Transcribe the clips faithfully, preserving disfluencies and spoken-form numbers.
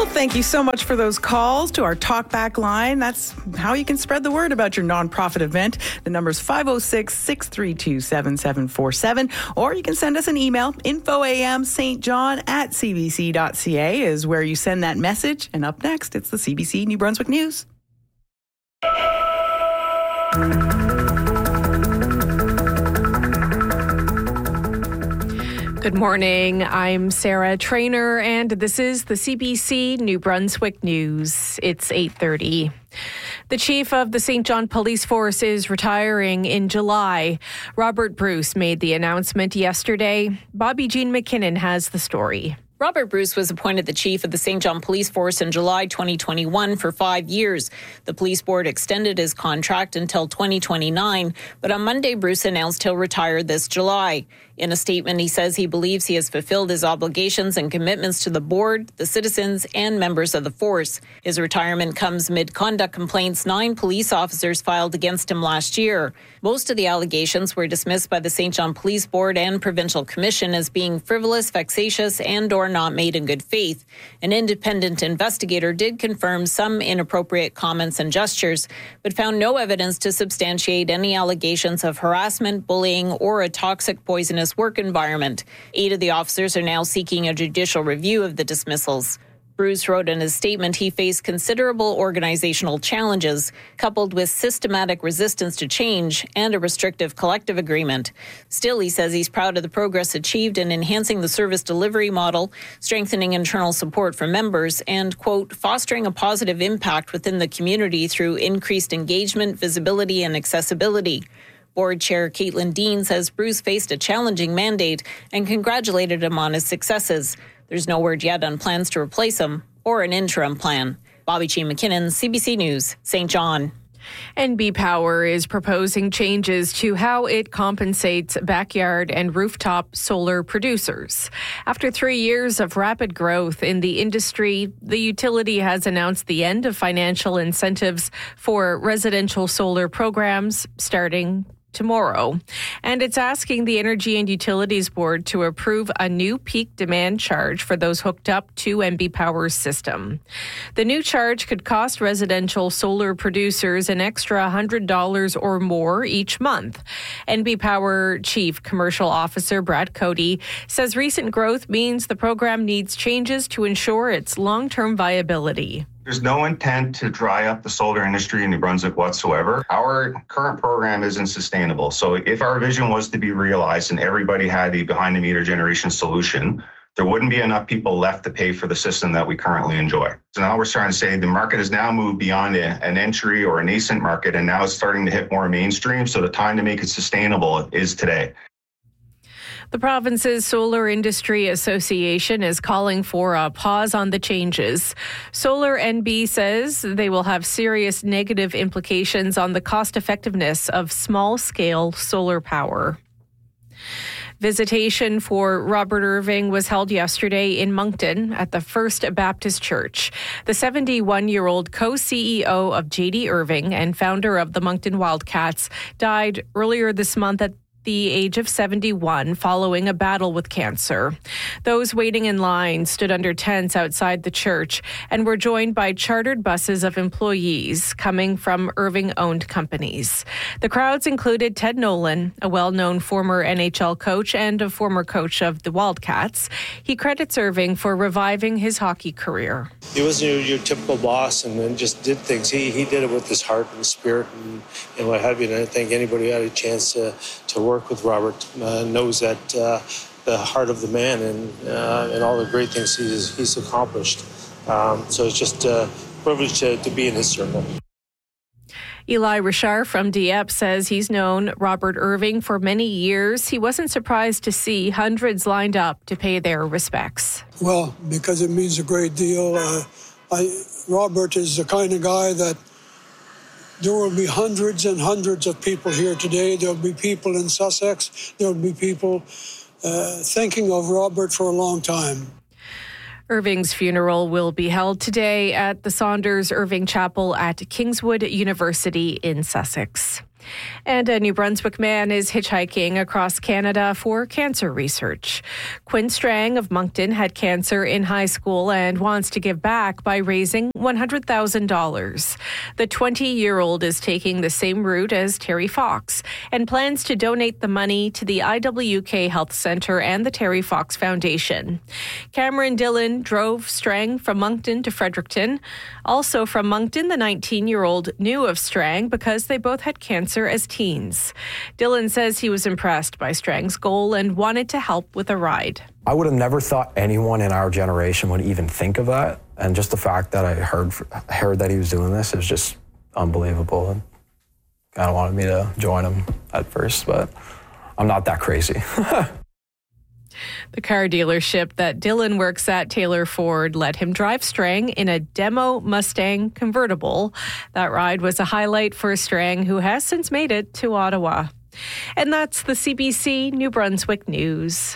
Well, thank you so much for those calls to our talkback line. That's how you can spread the word about your nonprofit event. The number's five oh six, six three two, seven seven four seven, or you can send us an email. info a m st john at c b c dot c a is where you send that message. And up next, it's the C B C New Brunswick News. Good morning. I'm Sarah Trainer, and this is the C B C New Brunswick News. It's eight thirty. The chief of the Saint John Police Force is retiring in July. Robert Bruce made the announcement yesterday. Bobby Jean McKinnon has the story. Robert Bruce was appointed the chief of the Saint John Police Force in July twenty twenty-one for five years. The police board extended his contract until twenty twenty-nine, but on Monday, Bruce announced he'll retire this July. In a statement, he says he believes he has fulfilled his obligations and commitments to the board, the citizens, and members of the force. His retirement comes amid conduct complaints nine police officers filed against him last year. Most of the allegations were dismissed by the Saint John Police Board and Provincial Commission as being frivolous, vexatious, and or not made in good faith. An independent investigator did confirm some inappropriate comments and gestures, but found no evidence to substantiate any allegations of harassment, bullying, or a toxic, poisonous work environment. Eight of the officers are now seeking a judicial review of the dismissals. Bruce wrote in his statement he faced considerable organizational challenges, coupled with systematic resistance to change and a restrictive collective agreement. Still, he says he's proud of the progress achieved in enhancing the service delivery model, strengthening internal support for members, and, quote, fostering a positive impact within the community through increased engagement, visibility, and accessibility. Board Chair Caitlin Dean says Bruce faced a challenging mandate and congratulated him on his successes. There's no word yet on plans to replace him or an interim plan. Bobby Jean McKinnon, C B C News, Saint John. N B Power is proposing changes to how it compensates backyard and rooftop solar producers. After three years of rapid growth in the industry, the utility has announced the end of financial incentives for residential solar programs starting tomorrow. And it's asking the Energy and Utilities Board to approve a new peak demand charge for those hooked up to N B Power's system. The new charge could cost residential solar producers an extra one hundred dollars or more each month. N B Power Chief Commercial Officer Brad Cody says recent growth means the program needs changes to ensure its long-term viability. There's no intent to dry up the solar industry in New Brunswick whatsoever. Our current program isn't sustainable. So if our vision was to be realized and everybody had a behind-the-meter generation solution, there wouldn't be enough people left to pay for the system that we currently enjoy. So now we're starting to say the market has now moved beyond a, an entry or a nascent market, and now it's starting to hit more mainstream. So the time to make it sustainable is today. The province's Solar Industry Association is calling for a pause on the changes. Solar N B says they will have serious negative implications on the cost effectiveness of small-scale solar power. Visitation for Robert Irving was held yesterday in Moncton at the First Baptist Church. The seventy-one-year-old co-C E O of J D Irving and founder of the Moncton Wildcats died earlier this month at the age of seventy-one following a battle with cancer. Those waiting in line stood under tents outside the church and were joined by chartered buses of employees coming from Irving-owned companies. The crowds included Ted Nolan, a well-known former N H L coach and a former coach of the Wildcats. He credits Irving for reviving his hockey career. He wasn't your, your typical boss and then just did things. He he did it with his heart and spirit and, and what have you. And I think anybody who had a chance to, to work with Robert uh, knows that uh, the heart of the man and uh, and all the great things he's, he's accomplished. Um, so it's just a privilege to, to be in his circle. Eli Richard from Dieppe says he's known Robert Irving for many years. He wasn't surprised to see hundreds lined up to pay their respects. Well, because it means a great deal. Uh, I, Robert is the kind of guy that there will be hundreds and hundreds of people here today. There'll be people in Sussex. There'll be people uh, thinking of Robert for a long time. Irving's funeral will be held today at the Saunders Irving Chapel at Kingswood University in Sussex. And a New Brunswick man is hitchhiking across Canada for cancer research. Quinn Strang of Moncton had cancer in high school and wants to give back by raising one hundred thousand dollars. The twenty-year-old is taking the same route as Terry Fox and plans to donate the money to the I W K Health Centre and the Terry Fox Foundation. Cameron Dillon drove Strang from Moncton to Fredericton. Also from Moncton, the nineteen-year-old knew of Strang because they both had cancer as teens. Dillon says he was impressed by Strang's goal and wanted to help with a ride. I would have never thought anyone in our generation would even think of that. And just the fact that I heard heard that he was doing this is just unbelievable. And kind of wanted me to join him at first, but I'm not that crazy. The car dealership that Dillon works at, Taylor Ford, let him drive Strang in a demo Mustang convertible. That ride was a highlight for Strang, who has since made it to Ottawa. And that's the C B C New Brunswick News.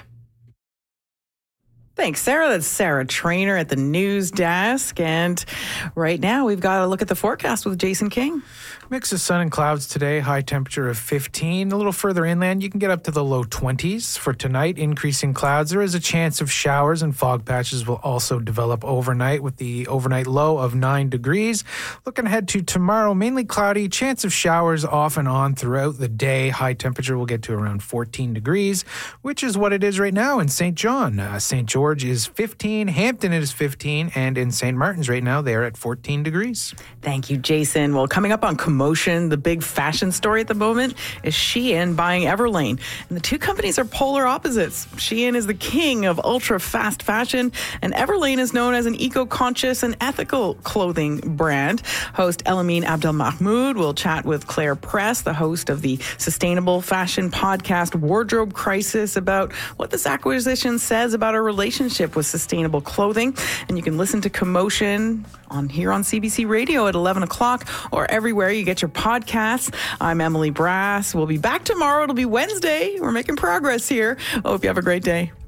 Thanks, Sarah. That's Sarah Trainer at the news desk. And right now, we've got to look at the forecast with Jason King. Mix of sun and clouds today, high temperature of fifteen. A little further inland, you can get up to the low twenties. For tonight, increasing clouds. There is a chance of showers and fog patches will also develop overnight with the overnight low of nine degrees. Looking ahead to tomorrow, mainly cloudy, chance of showers off and on throughout the day. High temperature will get to around fourteen degrees, which is what it is right now in Saint John. Uh, Saint George is fifteen, Hampton is fifteen, and in Saint Martin's right now, they are at fourteen degrees. Thank you, Jason. Well, coming up on Commotion, the big fashion story at the moment is Shein buying Everlane. And the two companies are polar opposites. Shein is the king of ultra fast fashion, and Everlane is known as an eco-conscious and ethical clothing brand. Host Elamine Abdelmahmoud will chat with Claire Press, the host of the sustainable fashion podcast Wardrobe Crisis, about what this acquisition says about our relationship with sustainable clothing. And you can listen to Commotion on here on C B C Radio at eleven o'clock or everywhere you get your podcasts. I'm Emily Brass. We'll be back tomorrow. It'll be Wednesday. We're making progress here. Hope you have a great day.